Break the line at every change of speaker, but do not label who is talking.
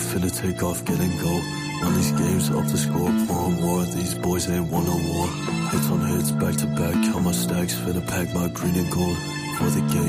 finna take off, getting gold. Run these games up the score, pouring more. These boys ain't won no war. Hits on hits, back to back, count my stacks, finna pack my green and gold. For the game.